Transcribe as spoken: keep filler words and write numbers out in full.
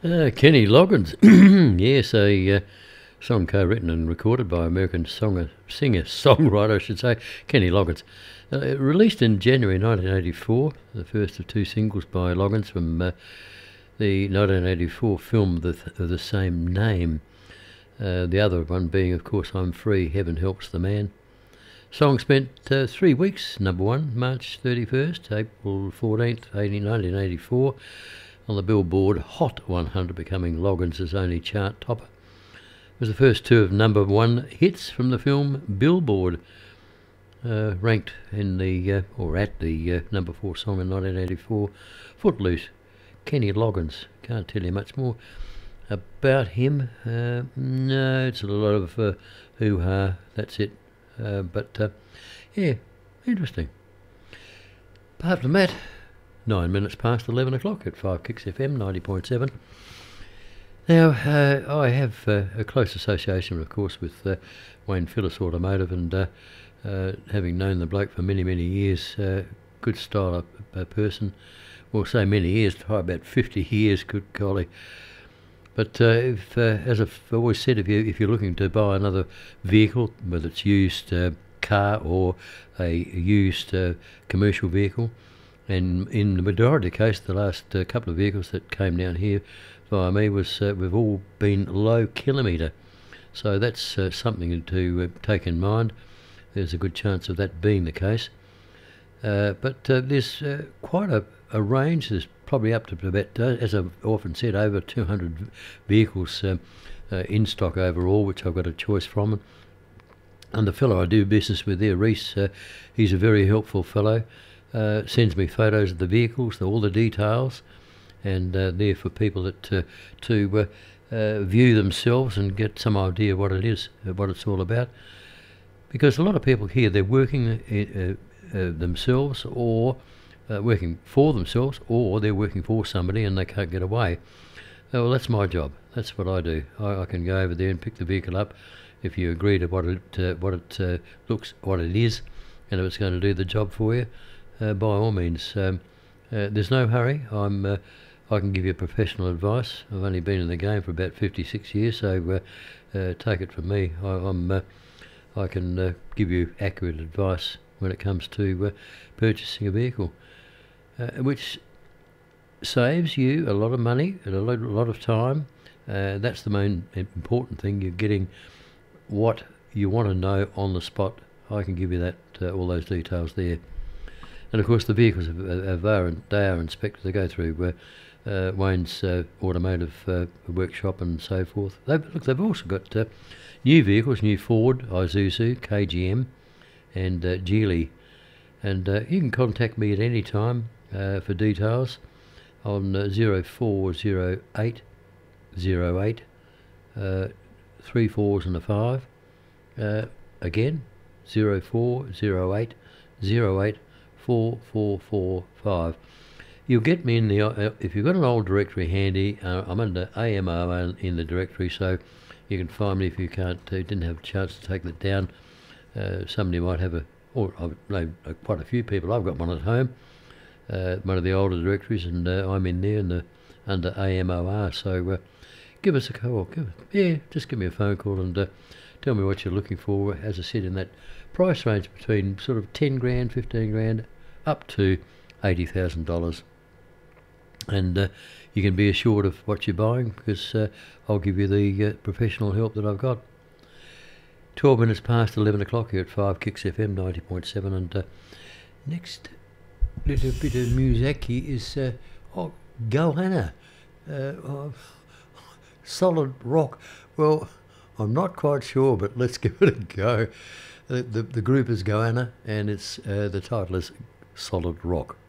Uh, Kenny Loggins, yes, a uh, song co-written and recorded by American songer, singer, songwriter, I should say, Kenny Loggins. Uh, released in January nineteen eighty-four, the first of two singles by Loggins from uh, the nineteen eighty-four film of the, th- of the same name. Uh, the other one being, of course, I'm Free, Heaven Helps the Man. Song spent uh, three weeks, number one, March thirty-first, April fourteenth, nineteen eighty-four, on the Billboard Hot one hundred, becoming Loggins' only chart topper. It was the first two of number one hits from the film Billboard, uh, ranked in the, uh, or at the uh, number four song in nineteen eighty-four, Footloose, Kenny Loggins. Can't tell you much more about him. Uh, no, it's a lot of uh, hoo-ha, that's it. Uh, but, uh, yeah, interesting. Apart from that, nine minutes past eleven o'clock at five Kicks F M ninety point seven. Now, uh, I have uh, a close association, of course, with uh, Wayne Phillips Automotive, and uh, uh, having known the bloke for many, many years, uh, good style of uh, person. Well, say many years, probably about fifty years, good golly. But uh, if, uh, as I've always said, if, you, if you're looking to buy another vehicle, whether it's used uh, car or a used uh, commercial vehicle, and in the majority of the case, the last uh, couple of vehicles that came down here via me was uh, we've all been low kilometre, so that's uh, something to uh, take in mind. There's a good chance of that being the case. Uh, but uh, there's uh, quite a, a range. There's probably up to about, uh, as I've often said, over two hundred vehicles um, uh, in stock overall, which I've got a choice from. And the fellow I do business with there, Reese, uh, he's a very helpful fellow. Uh, sends me photos of the vehicles, all the details, and uh, there for people that uh, to uh, uh, view themselves and get some idea what it is, uh, what it's all about. Because a lot of people here, they're working uh, uh, themselves, or uh, working for themselves, or they're working for somebody and they can't get away. Uh, well, that's my job. That's what I do. I, I can go over there and pick the vehicle up if you agree to what it uh, what it uh, looks, what it is, and if it's going to do the job for you. Uh, by all means, um, uh, there's no hurry. I'm, uh, I can give you professional advice. I've only been in the game for about fifty-six years, so uh, uh, take it from me. I, I'm, uh, I can uh, give you accurate advice when it comes to uh, purchasing a vehicle, uh, which saves you a lot of money and a lot, a lot of time. Uh, that's the main important thing. You're getting what you want to know on the spot. I can give you that, uh, all those details there. And of course the vehicles are, are, they are inspected. They go through uh, uh, Wayne's uh, automotive uh, workshop and so forth. They've, look, they've also got uh, new vehicles, new Ford, Isuzu, K G M and uh, Geely. And uh, you can contact me at any time uh, for details on uh, zero four zero eight zero eight uh, three fours and a five. Uh, again, zero four zero eight zero eight four four four five. You'll get me in the, uh, if you've got an old directory handy, uh, I'm under A M O in the directory, so you can find me if you can't, uh, didn't have a chance to take that down. Uh, somebody might have a, or I know quite a few people, I've got one at home, uh, one of the older directories, and uh, I'm in there in the, under A M O R, so uh, give us a call, give, yeah, just give me a phone call and uh, tell me what you're looking for. As I said, in that price range between sort of ten grand, fifteen grand, up to eighty thousand dollars. And uh, you can be assured of what you're buying, because uh, I'll give you the uh, professional help that I've got. twelve minutes past eleven o'clock here at five Kicks F M ninety point seven, and uh, next little bit of music is uh, oh, Goanna, uh, oh, Solid Rock. Well, I'm not quite sure, but let's give it a go. The, the, the group is Goanna, and it's uh, the title is Solid Rock.